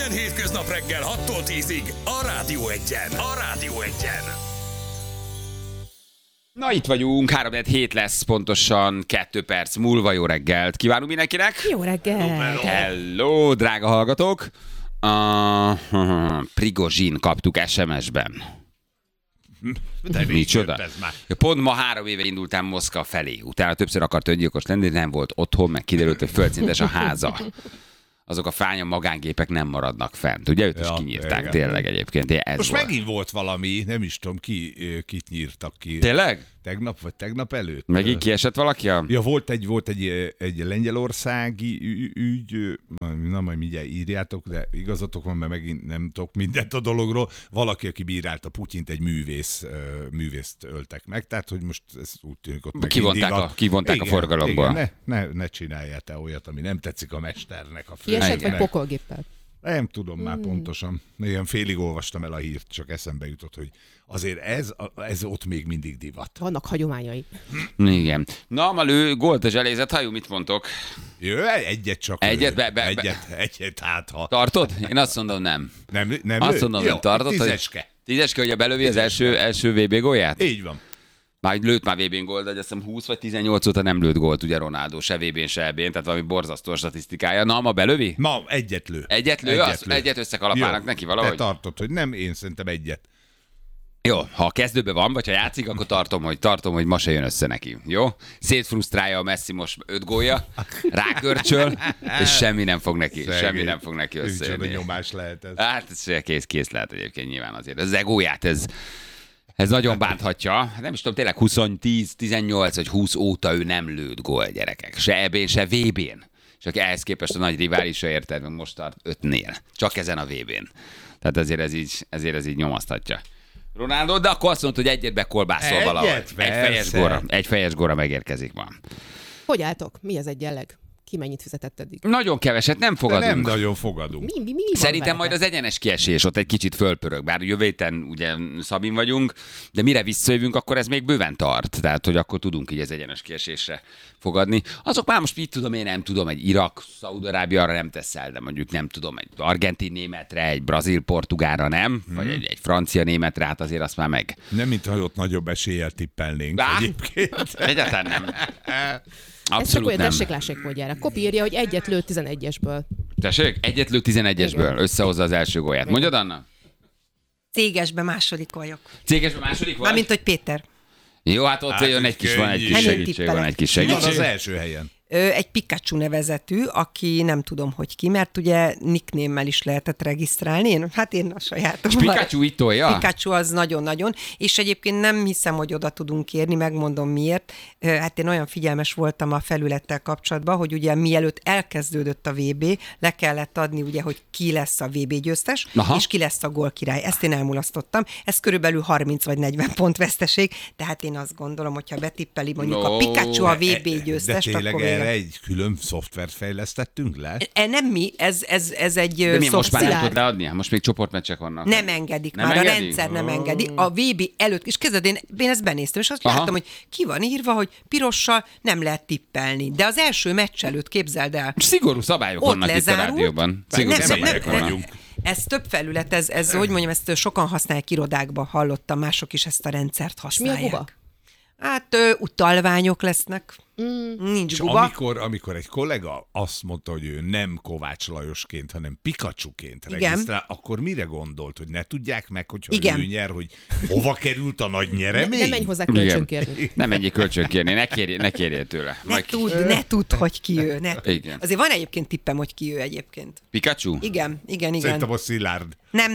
Minden hétköznap reggel 6-tól 10-ig a Rádió Egyen. A Rádió Egyen. Na itt vagyunk, 3-7 lesz pontosan 2 perc múlva. Jó reggelt kívánunk mindenkinek! Jó reggelt! Hello, drága hallgatók! Prigozsin kaptuk SMS-ben. Micsoda? Pont ma 3 éve indultam Moszkva felé. Utána többször akart öngyilkos lenni, nem volt otthon, meg kiderült, hogy földszintes a háza. Azok a fánya magángépek nem maradnak fent. Ugye őt is kinyírták igen. Tényleg egyébként. Ez most volt. Megint volt valami, nem is tudom kit nyírtak ki. Tényleg? Tegnap előtt. Megint kiesett valaki? Ja, volt egy lengyelországi ügy, na majd mindjárt írjátok, de igazatok van, mert megint nem tudok mindent a dologról. Valaki, aki bírálta Putyint, egy művészt öltek meg, tehát hogy most ez úgy tűnik ott kivonták igen, a forgalomból. Igen, ne csináljál te olyat, ami nem tetszik a mesternek. A kiesett vagy pokolgéppel? Nem tudom már pontosan. Ilyen félig olvastam el a hírt, csak eszembe jutott, hogy azért ez ott még mindig divat. Vannak hagyományai. Igen. Na, Malő, gólt a zselézet hajú, mit mondtok? Jó, egyet csak. Egyet hát ha. Tartod? Én azt mondom nem. Nem azt mondom, jó, nem tartod. Tízeske, hogy belövi az első VB gólját? Így van. Már lőtt már VB-n gólt, de azt hiszem 20 vagy 18 óta nem lőtt gólt, ugye Ronaldo, se VB-n, se EB-n, tehát valami borzasztó statisztikája. Na, ma belövi? Ma egyet lő. Egyet összekalapálnak neki valahogy? Te tartod, hogy nem, én szerintem egyet. Jó, ha a kezdőben van, vagy ha játszik, akkor tartom, hogy ma se jön össze neki. Jó? Szétfrusztrálja a Messi most 5 gólja, rákörcsöl, és semmi nem fog neki összejönni. Nyomás lehet ez. Hát ez kész lehet egyébként nyilván azért. Az egóját ez nagyon bánthatja. Nem is tudom, tényleg 18 vagy 20 óta ő nem lőtt gól, gyerekek. Se EB-n, se VB-n. Csak ehhez képest a nagy riválisa, érted, meg most tart 5-nél. Csak ezen a VB-n. Tehát ezért ez így nyomasztatja Ronaldo, de akkor azt mondta, hogy egyet bekolbászol valahogy. Egy fejes góra megérkezik ma. Hogy álltok? Mi az egyenleg? Ki mennyit fizetett eddig? Nagyon keveset, nem fogadunk. Nem nagyon fogadunk. Mi Szerintem majd az egyenes kiesés ott egy kicsit fölpörög, bár jövő héten ugye Szabin vagyunk, de mire visszajövünk, akkor ez még bőven tart. Tehát, hogy akkor tudunk így az egyenes kiesésre fogadni. Azok már most így tudom, én nem tudom, egy Irak, Szaúd-Arábia arra nem teszel, de mondjuk nem tudom, egy argentin-németre, egy brazil-portugálra nem, vagy egy francia-németre, hát azért azt már meg. Nem, mintha ott nagyobb eséllyel tippelnénk egyébként. Egyáltalán nem. Abszolút nem. Tessék módjára. Kopi írja, hogy egyet lőtt 11-esből. Tessék? Egyet lőtt 11-esből. Összehozza az első gólját. Mondjad, Anna? Cégesben második vagyok. Cégesben második vagy? Mármint, hogy Péter. Jó, hát ott jön egy kis segítség. Van az első helyen. Egy Pikachu nevezetű, aki nem tudom, hogy ki, mert ugye nicknémmel is lehetett regisztrálni. Én a sajátom. És Pikachu itt tolja? Pikachu az nagyon-nagyon, és egyébként nem hiszem, hogy oda tudunk érni, megmondom miért. Hát én olyan figyelmes voltam a felülettel kapcsolatban, hogy ugye mielőtt elkezdődött a VB, le kellett adni ugye, hogy ki lesz a VB győztes, és ki lesz a gólkirály. Ezt én elmulasztottam. Ez körülbelül 30 vagy 40 pont veszteség, tehát én azt gondolom, hogyha betippeli mondjuk a Pikachu a VB győztes, akkor egy külön szoftvert fejlesztettünk le? Nem mi, ez egy de mi most már nem tudod leadni? Most még csoportmeccsek vannak. Nem engedik már, a rendszer nem engedi. A VB előtt, és kezded, én ezt benéztem, és azt láttam, hogy ki van írva, hogy pirossal nem lehet tippelni. De az első meccs előtt képzeld el. Szigorú szabályok vannak itt a rádióban. Szigorú szabályok vannak. Ez több felület, ez hogy mondjam, ezt sokan használják irodákban, hallottam, mások is ezt a rendszert használják. Mi a guba? Hát utalványok lesznek. Nincs guba. Amikor egy kollega azt mondta, hogy ő nem Kovács Lajosként, hanem Pikachuként regisztrál, akkor mire gondolt, hogy ne tudják meg, hogyha ő nyer, hogy hova került a nagy nyeremény? Nem menj hozzá kölcsönkérni. Nem menjél kölcsönkérni, ne kérjél tőle. Ne tudd, hogy ki ő. Azért van egyébként tippem, hogy ki ő egyébként. Pikachu? Igen. Szerintem a Szilárd.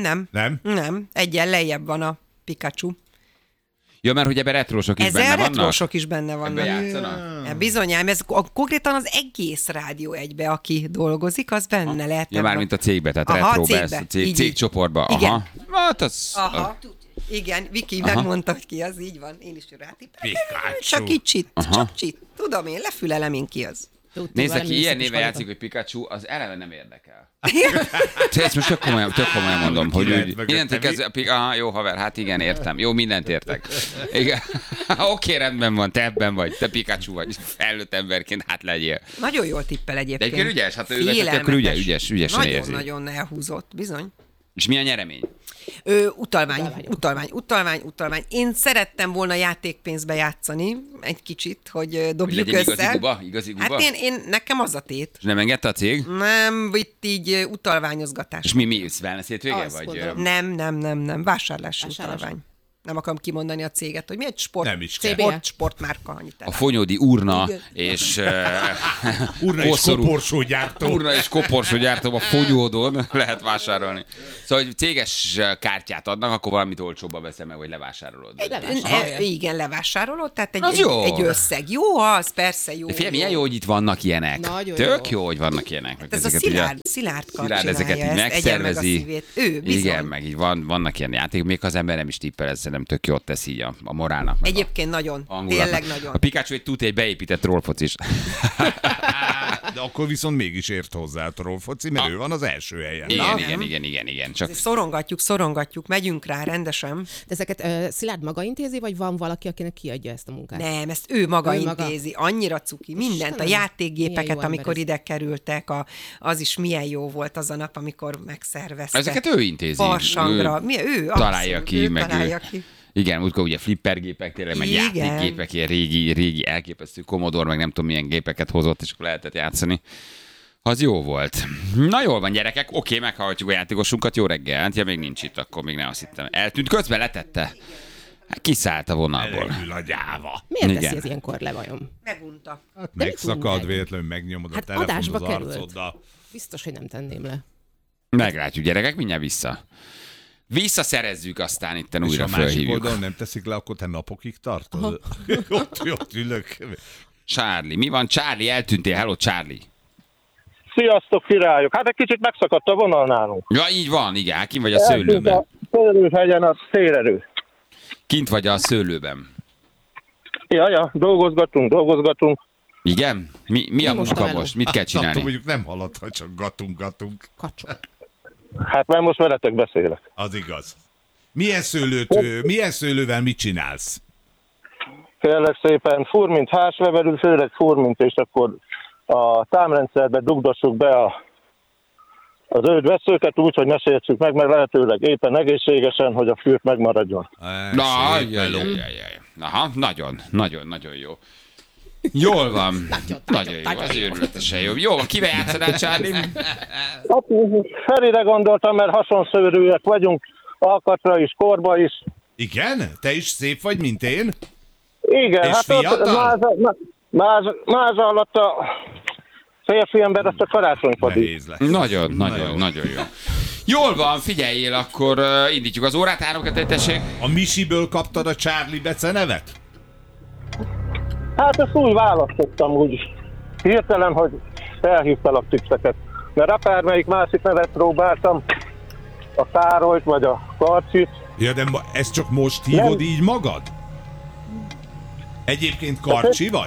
Nem. Egyen lejjebb van a Pikachu. Ja, mert hogy ebben retrósok is benne vannak? Retrósok is benne vannak. Ebben játszanak? Bizonyám, ez konkrétan az egész Rádió Egybe, aki dolgozik, az benne lehet. Ja, mármint a cégbe, tehát retróbe, cégcsoportba. Igen. Hát az... Igen, Viki megmondta, hogy ki az, így van. Én is rátippelem. Pikachu. Csak kicsit. Tudom én, lefülelem én ki az. Nézd, aki ilyen néven játszik, hogy Pikachu, az eleve nem érdekel. Ezt most tök komolyan mondom, hogy mindent kezdve, jó haver, hát igen, értem. Jó, mindent értek. Igen. Oké, rendben van, te ebben vagy, te Pikachu vagy, felnőtt emberként, hát legyél. Nagyon jól tippel egyébként. De ügyes, hát ő vezeti, akkor ügyesen érzi. Nagyon elhúzott, bizony. És mi a nyeremény? Utalvány. Én szerettem volna játékpénzbe játszani egy kicsit, hogy dobjuk legyen össze. Igazi guba? Hát én nekem az a tét. És nem engedte a cég? Nem, itt így utalványozgatás. És mi wellness hétvége vagy? Nem, vásárlási utalvány. Nem akarom kimondani a céget, hogy mi egy sportmárka. A Fonyódi urna és koporsógyártó a Fonyódon lehet vásárolni. Szóval, hogy céges kártyát adnak, akkor valamit olcsóbban veszem meg, vagy levásárolod. Igen, levásárolod, tehát egy összeg. Jó az, persze jó. De figyelj, milyen jó, hogy itt vannak ilyenek. Tök jó, hogy vannak ilyenek. Hát ez a Szilárd csinálja, ezeket így megszervezi. Igen, meg így vannak ilyen játékok, még az ember nem is tippel, ez nem tök jót teszi így a morálnak. Egyébként nagyon, tényleg nagyon. A Pikachu egy beépített trollfocis. De akkor viszont mégis ért hozzá a trollfoci, mert ő van az első helyen. Igen. Csak... Szorongatjuk, megyünk rá rendesen. De ezeket Szilárd maga intézi, vagy van valaki, akinek kiadja ezt a munkát? Nem, ezt ő maga intézi. Annyira cuki. Mindent, a játékgépeket, amikor ide kerültek, az is milyen jó volt az a nap, amikor megszervezte. Ezeket ő intézi. Farsangra. Ő találja ki. Ki. Igen, útkor ugye flippergépek, tényleg, meg játékgépek, ilyen régi elképesztő Commodore, meg nem tudom milyen gépeket hozott, és akkor lehetett játszani. Az jó volt. Na jól van, gyerekek, oké, meghallgatjuk a játékosunkat, jó reggelt, ja még nincs itt, akkor még nem azt hittem. Eltűnt, közben letette. Hát kiszállt a vonalból. Elengül a gyáva. Miért teszi ez ilyenkor le vajon? Megunta. Hát megszakad, véletlenül megnyomod a telefon az arcoddal. Biztos, hogy nem tenném le. Meglátjuk, gyerekek, mindjárt vissza. Visszaszerezzük, aztán itten újra fölhívjuk. És a másik oldalon nem teszik le, akkor te napokig tartod? Ott ülök. Charlie, mi van? Charlie, eltűntél. Hello, Charlie. Sziasztok, királyok! Hát egy kicsit megszakadt a vonal nálunk. Ja, így van, igen. Kint vagy a szőlőben. A szőlőhegyen a szélerő. Kint vagy a szőlőben. Ja, dolgozgatunk. Igen? Mi a munka most? Mit kell csinálni? Mondjuk nem halad, ha csak gatunk. Kacsol. Hát már most veletek beszélek. Az igaz. Milyen szőlővel mit csinálsz? Kérlek szépen, furmint hárslevelű, főleg furmint, és akkor a támrendszerbe dugdossuk be az zöldveszőket úgy, hogy ne sértsük meg lehetőleg éppen egészségesen, hogy a fűrt megmaradjon. Aha, nagyon jó. Jól van. Nagyon jó, az őrületesen jó. Jó, kivel játszanál, Charlie? Hát, Ferire gondoltam, mert hasonszőrűek vagyunk, alkatra is, korba is. Igen? Te is szép vagy, mint én? Igen, és hát fiatal? Máza alatt a férfi ember, azt a karácsonyfad is. Nagyon jó. Jól van, figyeljél, akkor indítjuk az órát, 3-2, tessék. A Misiből kaptad a Charlie becenevet? Hát ezt úgy választottam, úgy hirtelen, hogy felhívtalak tippeket. Mert akármelyik másik nevet próbáltam, a Károlyt vagy a Karcsit. Ja, de ezt csak most hívod így magad? Egyébként Karcsi vagy?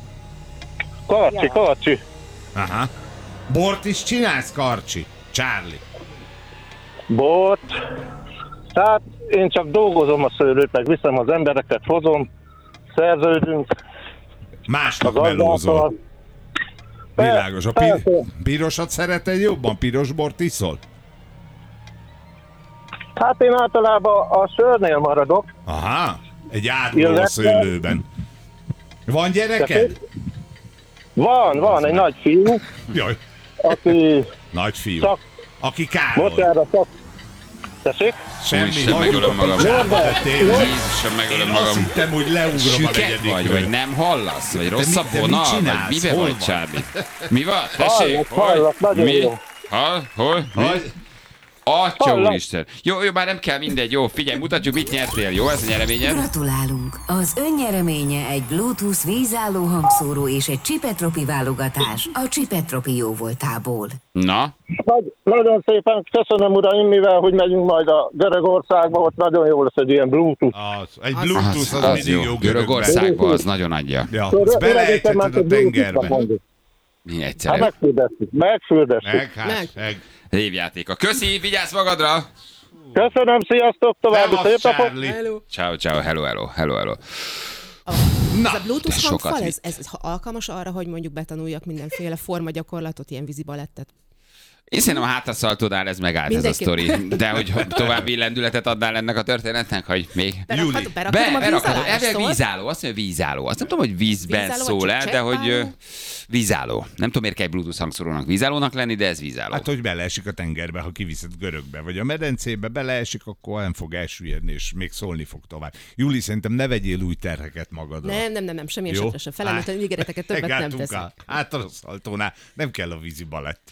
Karcsi. Aha. Bort is csinálsz, Karcsi? Charlie. Bort. Tehát én csak dolgozom a szőlőt, meg viszem az embereket, hozom, szerződünk. Másnak melózol. Világos. A pirosat szereted jobban? Piros bort iszol? Hát én általában a sörnél maradok. Aha, egy áruló szőlőben. Van gyereked? Van, egy nagy fiú. Jaj. Aki... Nagy fiú. Aki Károly. Mocsára Tessék? Semmi, megölöm magam. Jézusom, megölöm magam. Azt hittem, hogy leugrom a negyedik vagy nem hallasz? Vagy rossz a vonal? Vagy mibe vagy, Charlie? Mi van? Tessék? Hallak, nagyon jó. Hol? Atya úristen. Jó, már nem kell, mindegy. Jó, figyelj, mutatjuk, mit nyertél. Jó, ez a nyereményed? Gratulálunk! Az önnyereménye egy Bluetooth vízálló hangszóró és egy Csipetropi válogatás a Csipetropi jóvoltából. Na? Nagyon szépen köszönöm, uraim, mivel hogy megyünk majd a Görögországba, ott nagyon jó lesz egy ilyen Bluetooth. Egy Bluetooth az mindig jó Görögországba, az nagyon adja. Ja, azt belejteted a tengerbe. Mi Hát egyszerűen. megfürdettük. Meg. Évjátéka. Köszi, vigyázz magadra! Köszönöm, sziasztok, további szép napot! Ciao, ciao, hello. Ez a Bluetooth sokat hangfal, vitt. ez alkalmas arra, hogy mondjuk betanuljak mindenféle formagyakorlatot, ilyen vízibalettet? Én szerintem a hátraszaltónál ez megállt ez a sztori. De hogy további lendületet adnál ennek a történetnek, hogy még... Berakhatom a víz alá, Elvileg vízálló, azt mondja vízálló. Azt nem tudom, hogy vízben Vízálló, szól el, vagy de hogy cseppálló? vízálló. Nem tudom, miért kell egy Bluetooth hangszorónak vízállónak lenni, de ez vízálló. Hát, hogy beleesik a tengerbe, ha kiviszed Görögbe, vagy a medencébe beleesik, akkor nem fog elsüllyedni, és még szólni fog tovább. Júli, szerintem ne vegyél új terheket magadra. Nem, semmi esetre sem. Felelőtlen ígéreteket többet nem teszek. Hát a szaltónál nem kell a vízi balett.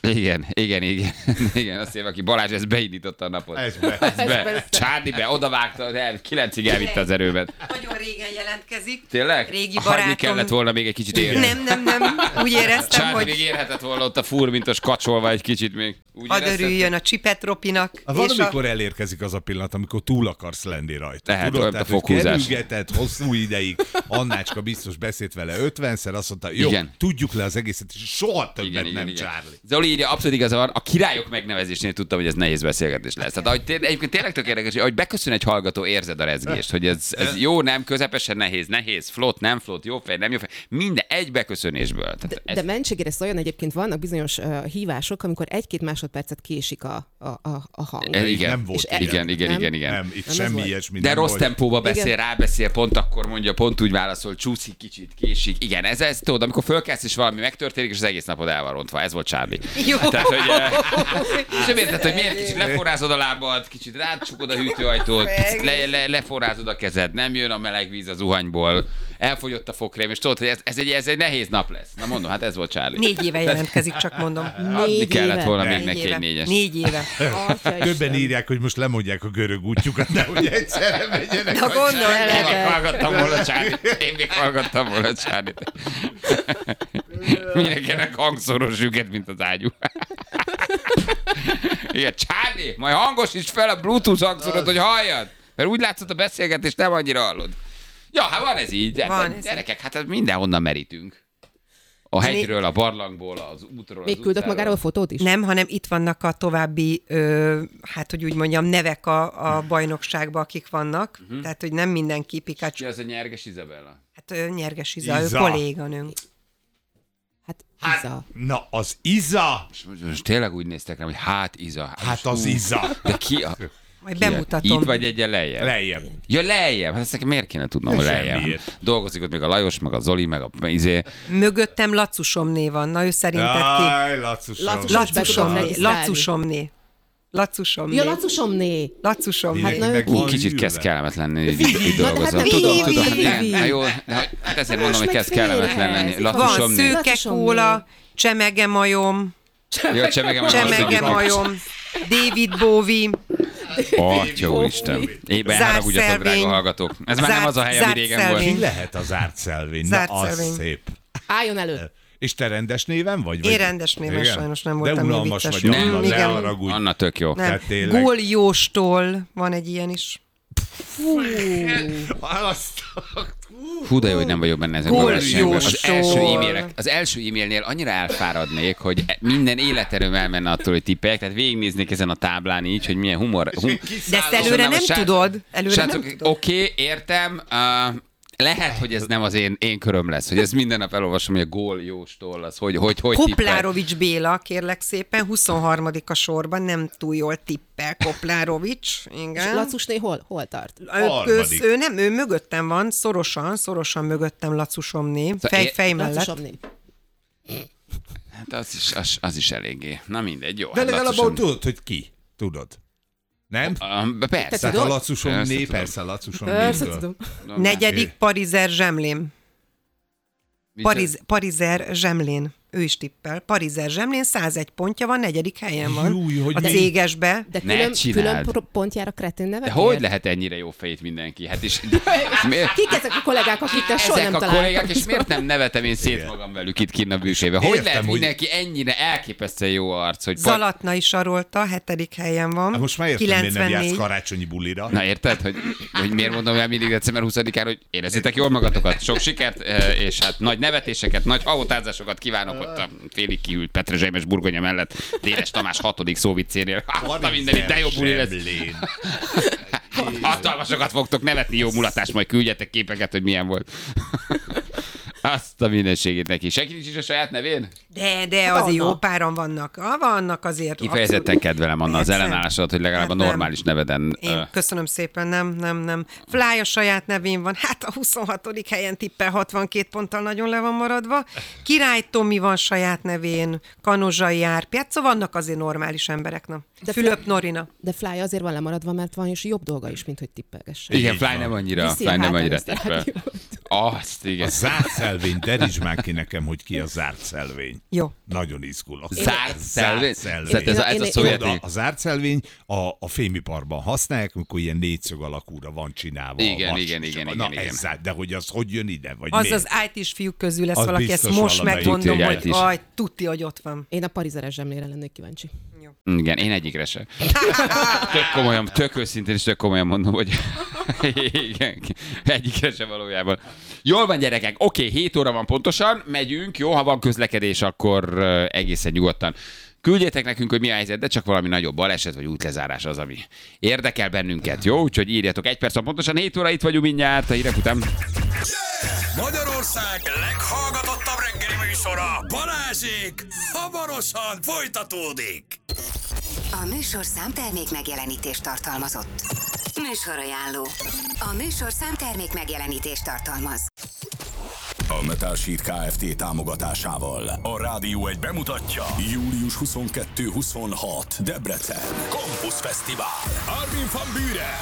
Igen, azt mondja, aki Balázs, ez beindította a napot. Ez be. Be. Csárdi be, odavágta, de 9-ig elvitte az erőmet. Nagyon régen jelentkezik. Tényleg? Régi Hagyni barátom. kellett volna még egy kicsit érni. Nem. Úgy éreztem, Csárdi még hogy érhetett volna ott a furmintos kacsolva egy kicsit még. Úgy hadd érezted? örüljön a Csipetropinak. Valamikor elérkezik az a pillanat, amikor túl akarsz lenni rajta. Lehet, Tudod, olyan tehát, a hogy fokhúzás. kerülgetett hosszú ideig. Annácska biztos beszélt vele 50-szer, azt mondta, jó, Igen. tudjuk le az egészet, és soha többet nem Igen. Charlie. Zoli írja, abszolút igaza van, a királyok megnevezésnél tudtam, hogy ez nehéz beszélgetés lesz. Tehát egyébként tényleg tök érdekes, hogy ahogy beköszön egy hallgató, érzed a rezgést, hogy ez jó, nem, közepesen nehéz, flott, nem flott, jó fej, nem jó fej, minden egy beköszönésből. Tehát De mentségére szóljon, egyébként vannak bizonyos hívások, amikor 1-2 másodpercet késik a hang. Igen. Nem volt És ilyen. Igen. Nem, itt Nem ez semmi volt. ilyesmi De nem rossz volt. tempóba beszél, Igen. rábeszél, pont akkor mondja, pont úgy válaszol, csúszik kicsit, késik. Igen, ez tudod, amikor fölkelsz és valami megtörténik, és az egész napod el van rontva. Ez volt Charlie. Jó. Tehát, hogy és érted, hogy miért kicsit leforrázod a lábad, kicsit rácsukod a hűtőajtót, picit leforrázod a kezed, nem jön a meleg víz az zuhanyból, elfogyott a fogkrém, és tudod, hogy ez egy nehéz nap lesz. Na mondom, hát ez volt Charlie. 4 éve jelentkezik, csak mondom. Adni kellett éve. volna még 4 neki egy éve. 4-es. 4 éve. Többen írják, hogy most lemondják a görög útjukat, de hogy egyszerre menjenek. Na gondolj Én bele. még hallgattam volna Charlie-t. Én még hallgattam volna Charlie-t. Mindenkinek hangszoros üget, mint az ágyú. Igen, Charlie, majd hangosíts fel a Bluetooth hangszorot, hogy halljad. Mert úgy látszott a beszélgetést, nem annyira hallod. Ja, hát van ez így. Van ez Gyerekek, hát mindenhonnan merítünk. A hegyről, a barlangból, az útról, Még az küldök utcáról. magáról fotót is? Nem, hanem itt vannak a további, hát hogy úgy mondjam, nevek a bajnokságban, akik vannak. Tehát, hogy nem mindenki Ki Pikachu. az a Nyerges Izabella? Hát Nyerges Iza, ő Iza. kolléganőnk. Hát Iza. Na, az Iza! Most tényleg úgy néztek rám, hogy hát Iza. Hát az Iza. De ki a... Majd ki a- bemutatom. Itt vagy egyen lejjebb? Lejjebb. Ja, lejjebb. Hát ezt nekem miért kéne tudnom, hogy lejjebb? Semmiért. Dolgozik ott még a Lajos, meg a Zoli, meg a Mögöttem Lacusomné van. Na, ő szerinted ki? Jaj, Lacusom. Lacusom. Lacusomné. Lacusomné. Ja, Lacusomné. Lacusomné. Hát na, Meg ő van Kicsit ülve. kezd kellemetlen lenni, hogy itt Na, dolgozom. hát Tudom. Vivi. Igen, na jó, de hát ezért mondom, hogy kezd kellemetlen lenni. Van Latusomni. szőke kóla, csemege majom, Jó, csemegem. csemege majom, David Bowie, Atya úristen. Éppen haragudjatok, drága Zárszelvény. hallgatók. Ez már nem az a hely, ami régen volt. Zárszelvény. Ki lehet az zárt szelvény? Na, Zárt az szelvény. szép. Álljon elő. És te rendes néven vagy? Én rendes néven Igen? sajnos nem De voltam így unalmas vicces. vagy, Nem, Anna, ne igen. haragudj. Anna tök jó. Nem. Tehát tényleg. Góljóstól van egy ilyen is. Hú, de jó, hogy nem vagyok benne ezen a Gól versenyben. jósol. Az első e-mailnél annyira elfáradnék, hogy minden életerőm elmenne attól, hogy tippelek, tehát végignéznék ezen a táblán így, hogy milyen humor. De ezt előre nem tudod. Előre nem tudod. Oké, értem. Lehet, hogy ez nem az én köröm lesz, hogy ez minden nap elolvasom, hogy a gól jóstól, az hogy tippel. Koplárovics Béla, kérlek szépen, 23. a sorban, nem túl jól tippel Koplárovics. És Igen. Lacusné hol tart? Ő mögöttem van, szorosan mögöttem Lacusomné, fej mellett. Lacusomné. Hát az is eléggé. Na mindegy, jó. De hát legalább Lacusom- tudod, hogy ki. Tudod. Nem? Persze. Te Tehát tudod? a Lacusomné, Persze tudom. persze a Lacusomné. Persze tudom. Negyedik Parizer Zsemlén. Parizer Zsemlén. Ő is tippel. Parizer Zsemlén 101 pontja van, 4. helyen van. Júj, hogy A mi? cégesbe. De Ne külön csináld. pontjára kretén De nevek? hogy lehet ennyire jó fejét mindenki? Hát és... Kik ezek a kollégák, akikkel soha Ezek nem a kollégák, találtam? és miért nem nevetem én szét magam velük itt kinn a bűsébe? Hogy Értem, lehet hogy- mindenki ennyire elképesztően jó arc, hogy... Zalatna is sarolta, 7. helyen van. Hát most már értem, miért nem jársz 94. karácsonyi bulira. Na érted, hogy miért mondom el mindig december 20-án, hogy érezzétek jól magatokat, sok sikert, és hát nagy nevetéseket, nagy havotázásokat kívánok ott a félig kihűlt Petrezselymes burgonya mellett Dénes Tamás 6. szóviccénél. Azt a mindenit, de jó buli lesz. Hatalmasokat fogtok nevetni, jó mulatás, majd küldjetek képeket, hogy milyen volt. Azt a mindenségét neki. Senki nincs is a saját nevén? De azért jó páran vannak. Vannak azért. Kifejezetten kedvelem Anna az ellenállásodat, hogy legalább a normális neveden. Én köszönöm szépen, nem. Fly a saját nevén van, hát a 26. helyen tippel 62 ponttal nagyon le van maradva. Király Tomi van saját nevén, Kanozsai Árpi, hát szóval vannak azért normális emberek, na. Fülöp Norina. De Fly azért van lemaradva, mert van és jobb dolga is, mint hogy tippelgessen. Igen, Fly nem annyira tippel. Azt, igen. A zárt szelvény, derítsd már ki nekem, hogy ki a zárt szelvény. Jó. Nagyon izgulok. Zárt szelvény? Ez a szovjet. A zárt szelvény a fémiparban használják, amikor ilyen négyszög alakúra van csinálva. Igen. De hogy az hogy jön ide? Vagy az az IT-s fiúk közül lesz az valaki, ezt most megmondom, hogy tudti, hogy ott van. Én a parizeres zsemlére lennék kíváncsi. Jó. Igen, én egyikre sem. Tök komolyan, tök őszintén és tök komolyan mondom, hogy igen, egyikre sem valójában. Jól van, gyerekek, oké, 7 óra van pontosan, megyünk, jó, ha van közlekedés, akkor egészen nyugodtan. Küldjétek nekünk, hogy mi a helyzet, de csak valami nagyobb baleset vagy útlezárás az, ami érdekel bennünket, jó? Úgyhogy írjatok 1 perc van pontosan, 7 óra itt vagyunk mindjárt, a hírek után. Magyarország leghallgatottabb reggeli műsora, Balázsék, hamarosan folytatódik. A műsorszám termék megjelenítést tartalmazott. Műsorajánló. A műsorszám termék megjelenítést tartalmaz. A Metal Sheet Kft. Támogatásával a Rádió 1 bemutatja július 22-26 Debrecen Campus Fesztivál. Armin van Buuren,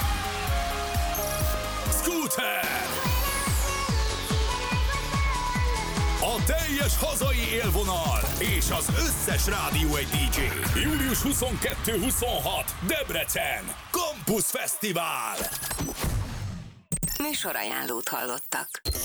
Scooter, a teljes hazai élvonal és az összes Rádió 1 DJ. Július 22-26 Debrecen Campus Fesztivál. Műsorajánlót hallottak.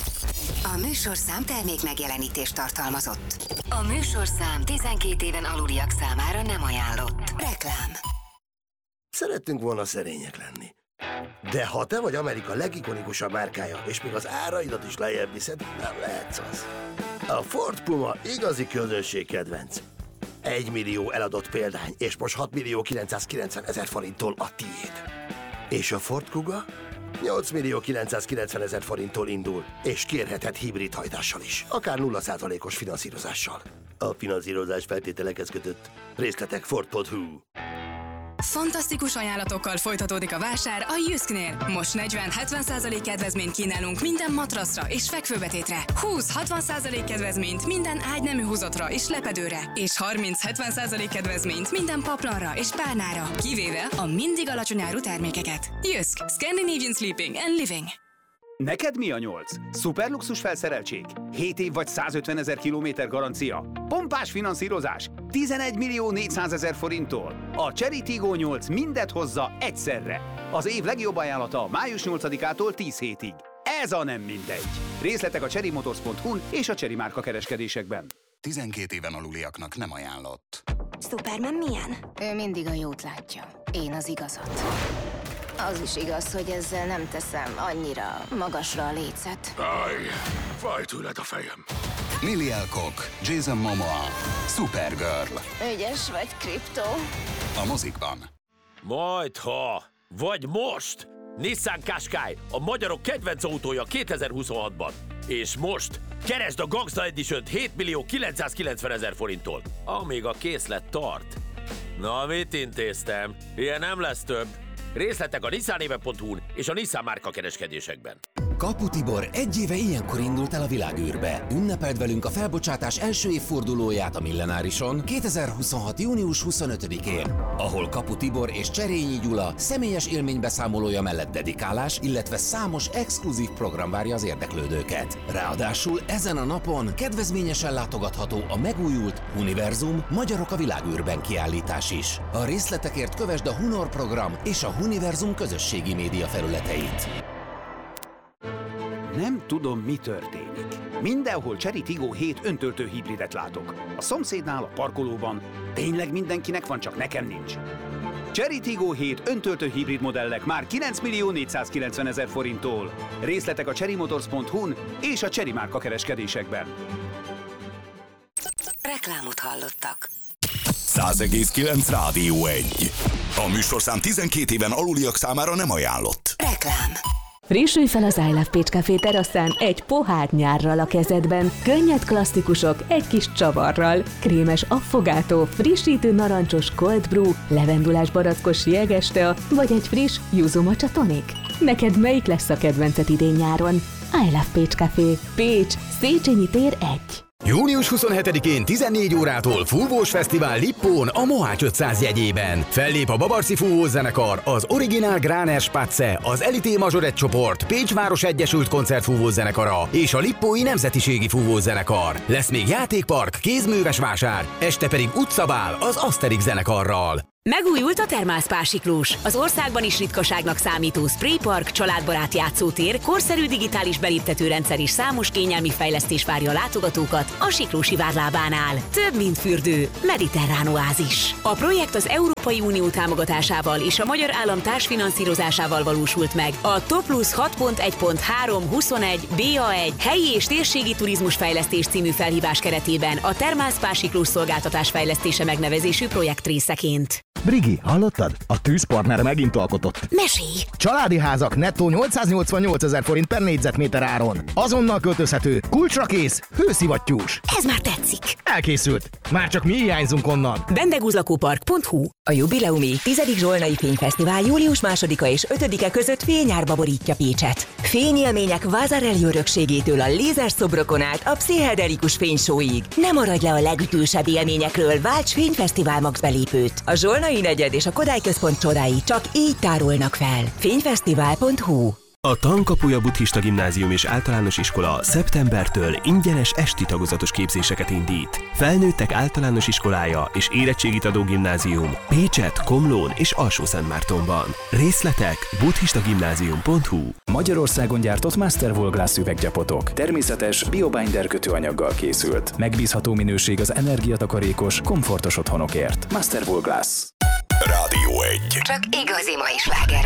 A műsorszám termék megjelenítést tartalmazott. A műsorszám 12 éven aluliak számára nem ajánlott. Reklám. Szerettünk volna szerények lenni. De ha te vagy Amerika legikonikusabb márkája, és még az áraidat is lejjebb viszed, nem lehetsz az. A Ford Puma igazi közönségkedvenc. 1 millió eladott példány, és most 6 millió 990 000 forinttól a tiéd. És a Ford Kuga? 8 millió 990 000 forinttól indul, és kérheted hibrid hajtással is, akár 0%-os finanszírozással. A finanszírozás feltételekhez kötött. Részletek Ford.hu. Fantasztikus ajánlatokkal folytatódik a vásár a Jysknél. Most 40-70% kedvezményt kínálunk minden matraszra és fekvőbetétre. 20-60% kedvezményt minden ágynemű húzatra és lepedőre. És 30-70% kedvezményt minden paplanra és párnára, kivéve a mindig alacsony árú termékeket. Jysk. Scandinavian Sleeping and Living. Neked mi a 8? Szuperluxus felszereltség? 7 év vagy 150 000 kilométer garancia? Pompás finanszírozás? 11 millió 400 000 forinttól? A Chery Tiggo 8 mindet hozza egyszerre. Az év legjobb ajánlata május 8-ától 10 hétig. Ez a nem mindegy. Részletek a cherrymotors.hu-n és a Chery márka kereskedésekben. 12 éven aluliaknak nem ajánlott. Superman milyen? Ő mindig a jót látja. Én az igazat. Az is igaz, hogy ezzel nem teszem annyira magasra a lécet. Fáj tőled a fejem. Lily Alcock, Jason Momoa, Supergirl. Ügyes vagy, Krypto. A mozikban. Majdha, vagy most! Nissan Qashqai, a magyarok kedvenc autója 2026-ban. És most keresd a Gangsta Edition-t 7 millió 990 000 forinttól, amíg a készlet tart. Na, mit intéztem? Ilyen nem lesz több. Részletek a nissanéve.hu-n és a Nissan márka kereskedésekben. Kapu Tibor 1 éve ilyenkor indult el a világűrbe. Ünnepeld velünk a felbocsátás első évfordulóját a Millenárison 2026. június 25-én, ahol Kapu Tibor és Cserényi Gyula személyes élménybeszámolója mellett dedikálás, illetve számos exkluzív program várja az érdeklődőket. Ráadásul ezen a napon kedvezményesen látogatható a megújult Univerzum Magyarok a világűrben kiállítás is. A részletekért kövesd a Hunor program és a Univerzum közösségi média felületeit. Nem tudom, mi történik. Mindenhol Chery Tiggo 7 öntöltő hibridet látok. A szomszédnál, a parkolóban. Tényleg mindenkinek van, csak nekem nincs. Chery Tiggo 7 öntöltő hibrid modellek már 9 millió 490 000 forinttól. Részletek a cherrymotors.hu-n és a Chery márka kereskedésekben. Reklámot hallottak. 100,9 Rádió 1. A műsorszám 12 éven aluliak számára nem ajánlott. Reklám. Frissülj fel az I Love Pécs Café teraszán egy pohár nyárral a kezedben. Könnyed klasszikusok egy kis csavarral. Krémes affogátó, frissítő narancsos cold brew, levendulás barackos jegestea, vagy egy friss yuzu matcha tonic. Neked melyik lesz a kedvenced idén-nyáron? I Love Pécs Café. Pécs, Széchenyi tér 1. Június 27-én 14 órától Fúvós Fesztivál Lippón a Mohács 500 jegyében. Fellép a Babarci Fúvózenekar, az Originál Gráner Spatze, az Elité Mazsoret csoport, Pécsváros Egyesült Koncertfúvózenekara és a Lippói Nemzetiségi Fúvózenekar. Lesz még játékpark, kézműves vásár, este pedig utcabál az Asterix zenekarral. Megújult a Thermal Siklós, az országban is ritkaságnak számító spraypark, családbarát játszótér, korszerű digitális beléptetőrendszer és számos kényelmi fejlesztés várja a látogatókat a Siklósi várlábánál. Több, mint fürdő, mediterrán oázis. A projekt az Európai Unió támogatásával és a magyar állam társfinanszírozásával valósult meg. A TOPLUS 6.1.3.21 BA1 helyi és térségi turizmusfejlesztés című felhívás keretében a Thermal Siklós szolgáltatás fejlesztése megnevezésű projekt részeként. Brigi, hallottad? A tűzpartner megint alkotott. Mesélj! Családi házak nettó 888 000 forint per négyzetméter áron. Azonnal költözhető, kulcsra kész, hőszivattyús. Ez már tetszik. Elkészült. Már csak mi hiányzunk onnan. Bendegúzlakópark.hu. A jubileumi 10. Zsolnai Fényfesztivál július 2-a és 5-e között fényárba borítja Pécset. Fényélmények Vázarelli örökségétől a lézerszobrokon át a pszichedelikus fénysóig. Ne maradj le a legütősebb élményekről, válts Fényfesztivál Max belépőt. A Zsolnai negyed és a Kodály Központ csodái csak így tárolnak fel. Fényfesztivál.hu. A Tankapuja Buddhista Gimnázium és Általános Iskola szeptembertől ingyenes esti tagozatos képzéseket indít. Felnőttek általános iskolája és érettségit adó gimnázium Pécset, Komlón és Alsó-Szentmártonban. Részletek buddhistagimnázium.hu. Magyarországon gyártott Master Wool Glass üveggyapotok. Természetes, biobinder kötőanyaggal készült. Megbízható minőség az energiatakarékos, komfortos otthonokért. Master Wool Glass. Rádió 1. Csak igazi mai sláger.